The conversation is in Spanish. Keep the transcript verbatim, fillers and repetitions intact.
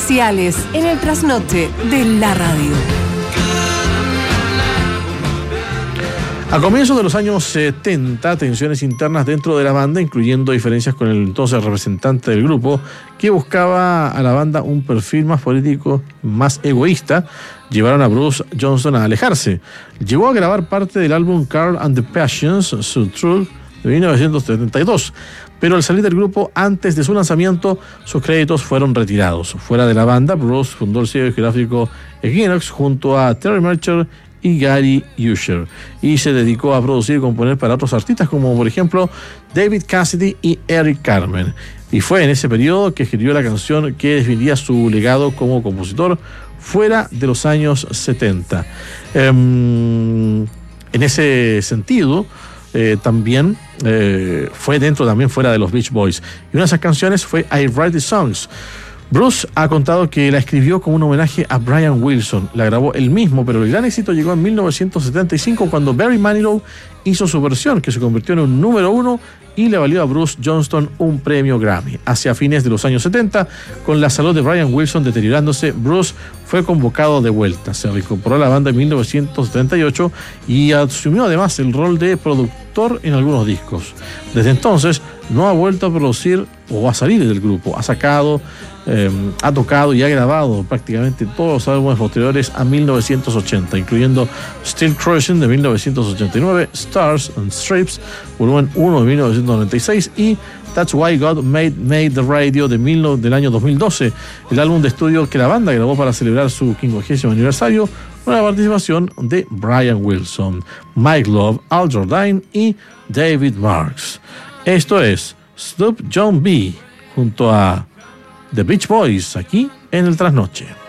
especiales en el trasnoche de la radio. A comienzos de los años setenta, tensiones internas dentro de la banda, incluyendo diferencias con el entonces representante del grupo, que buscaba a la banda un perfil más político, más egoísta, llevaron a Bruce Johnston a alejarse. Llegó a grabar parte del álbum Carl and the Passions, Su Truth, de mil novecientos setenta y dos, pero al salir del grupo antes de su lanzamiento, sus créditos fueron retirados. Fuera de la banda, Bruce fundó el sello discográfico Equinox junto a Terry Mercher y Gary Usher, y se dedicó a producir y componer para otros artistas como por ejemplo David Cassidy y Eric Carmen, y fue en ese periodo que escribió la canción que definiría su legado como compositor fuera de los años setenta. Eh, en ese sentido eh, también eh, fue dentro, también fuera de los Beach Boys, y una de esas canciones fue I Write the Songs. Bruce ha contado que la escribió como un homenaje a Brian Wilson, la grabó él mismo, pero el gran éxito llegó en mil novecientos setenta y cinco cuando Barry Manilow hizo su versión, que se convirtió en un número uno y le valió a Bruce Johnston un premio Grammy. Hacia fines de los años setenta, con la salud de Brian Wilson deteriorándose, Bruce fue convocado de vuelta. Se reincorporó a la banda en mil novecientos setenta y ocho y asumió además el rol de productor en algunos discos. Desde entonces no ha vuelto a producir o a salir del grupo. Ha sacado, eh, ha tocado y ha grabado prácticamente todos los álbumes posteriores a mil novecientos ochenta, incluyendo Still Crushing de mil novecientos ochenta y nueve, Stars and Stripes, volumen uno de mil novecientos noventa y seis y That's Why God Made, Made the Radio de mil, del año dos mil doce, el álbum de estudio que la banda grabó para celebrar su quincuagésimo aniversario, con la participación de Brian Wilson, Mike Love, Al Jordine y David Marks. Esto es Snoop John B. junto a The Beach Boys aquí en el Trasnoche.